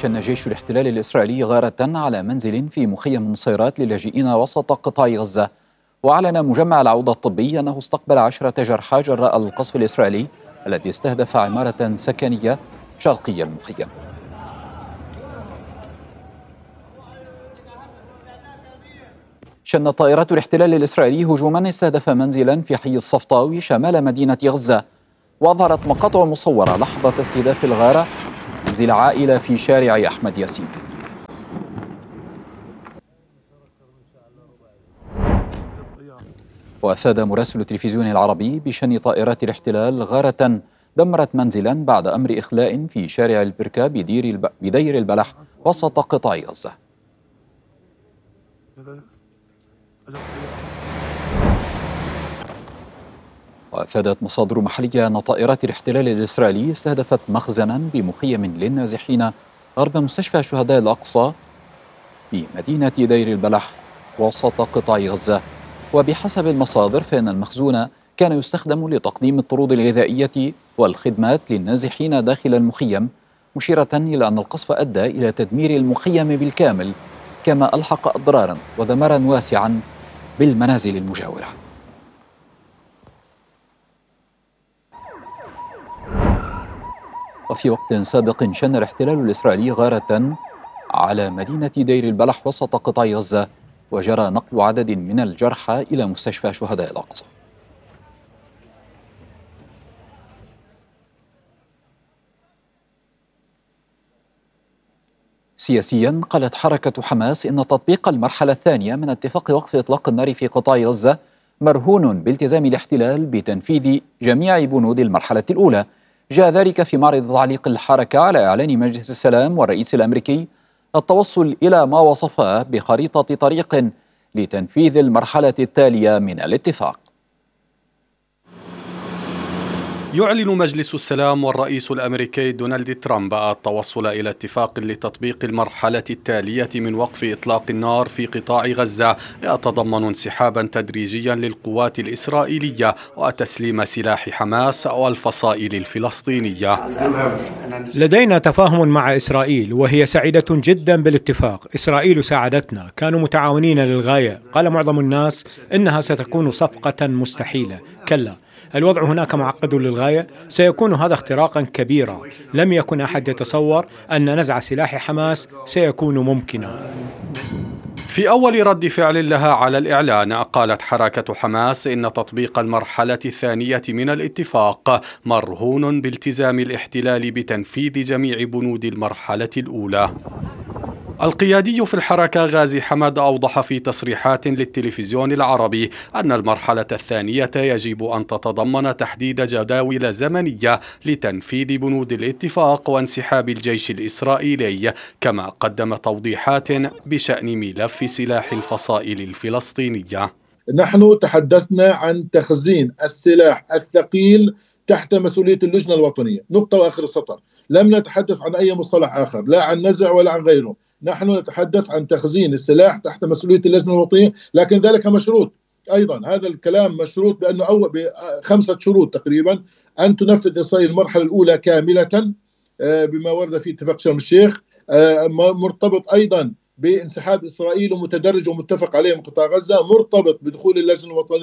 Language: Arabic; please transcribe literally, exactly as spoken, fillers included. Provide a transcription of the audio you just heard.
شن جيش الاحتلال الإسرائيلي غارة على منزل في مخيم نصيرات للاجئين وسط قطاع غزة. وأعلن مجمع العودة الطبي أنه استقبل عشرة جرحى جراء القصف الإسرائيلي الذي استهدف عمارة سكنية شرقي المخيم. شنت طائرات الاحتلال الإسرائيلي هجوما استهدف منزلا في حي الصفطاوي شمال مدينة غزة، وأظهرت مقاطع مصورة لحظة استهداف الغارة منزل عائلة في شارع أحمد ياسين. وأفاد مراسل التلفزيون العربي بشن طائرات الاحتلال غارة دمرت منزلا بعد أمر إخلاء في شارع البركة بدير, الب... بدير البلح وسط قطاع غزة. وأفادت مصادر محلية أن طائرات الاحتلال الإسرائيلي استهدفت مخزنا بمخيم للنازحين غرب مستشفى شهداء الأقصى في مدينة دير البلح وسط قطاع غزة. وبحسب المصادر فإن المخزون كان يستخدم لتقديم الطرود الغذائية والخدمات للنازحين داخل المخيم، مشيرة إلى أن القصف أدى إلى تدمير المخيم بالكامل، كما ألحق أضرارا ودمارا واسعا بالمنازل المجاورة. وفي وقت سابق شن الاحتلال الإسرائيلي غارة على مدينة دير البلح وسط قطاع غزة، وجرى نقل عدد من الجرحى إلى مستشفى شهداء الأقصى. سياسيا، قالت حركة حماس إن تطبيق المرحلة الثانية من اتفاق وقف إطلاق النار في قطاع غزة مرهون بالتزام الاحتلال بتنفيذ جميع بنود المرحلة الأولى. جاء ذلك في معرض تعليق الحركة على إعلان مجلس السلام والرئيس الأمريكي التوصل إلى ما وصفه بخريطة طريق لتنفيذ المرحلة التالية من الاتفاق. يعلن مجلس السلام والرئيس الأمريكي دونالد ترامب التوصل إلى اتفاق لتطبيق المرحلة التالية من وقف إطلاق النار في قطاع غزة، يتضمن انسحابا تدريجيا للقوات الإسرائيلية وتسليم سلاح حماس والفصائل الفلسطينية. لدينا تفاهم مع إسرائيل وهي سعيدة جدا بالاتفاق. إسرائيل ساعدتنا، كانوا متعاونين للغاية. قال معظم الناس إنها ستكون صفقة مستحيلة. كلا، الوضع هناك معقد للغاية. سيكون هذا اختراقا كبيرا. لم يكن أحد يتصور أن نزع سلاح حماس سيكون ممكنا. في أول رد فعل لها على الإعلان، قالت حركة حماس إن تطبيق المرحلة الثانية من الاتفاق مرهون بالتزام الاحتلال بتنفيذ جميع بنود المرحلة الأولى. القيادي في الحركة غازي حمد أوضح في تصريحات للتلفزيون العربي أن المرحلة الثانية يجب أن تتضمن تحديد جداول زمنية لتنفيذ بنود الاتفاق وانسحاب الجيش الإسرائيلي، كما قدم توضيحات بشأن ملف سلاح الفصائل الفلسطينية. نحن تحدثنا عن تخزين السلاح الثقيل تحت مسؤولية اللجنة الوطنية، نقطة وآخر السطر. لم نتحدث عن أي مصطلح آخر، لا عن نزع ولا عن غيره. نحن نتحدث عن تخزين السلاح تحت مسؤولية اللجنة الوطنية، لكن ذلك مشروط أيضا. هذا الكلام مشروط بأنه أول بخمسة شروط تقريبا: أن تنفذ إسرائيل المرحلة الأولى كاملة بما ورد في اتفاق شرم الشيخ، مرتبط أيضا بانسحاب إسرائيل ومتدرج ومتفق عليه من قطاع غزة، مرتبط بدخول اللجنة الوطنية